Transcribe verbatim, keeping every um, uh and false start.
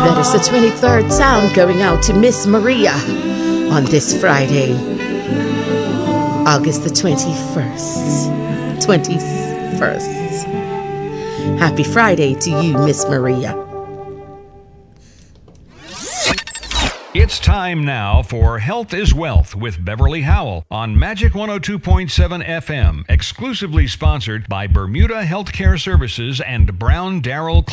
That is the twenty-third sound going out to Miss Maria on this Friday, August the twenty-first. twenty-first. Happy Friday to you, Miss Maria. It's time now for Health is Wealth with Beverly Howell on Magic one oh two point seven F M, exclusively sponsored by Bermuda Healthcare Services and Brown Darrell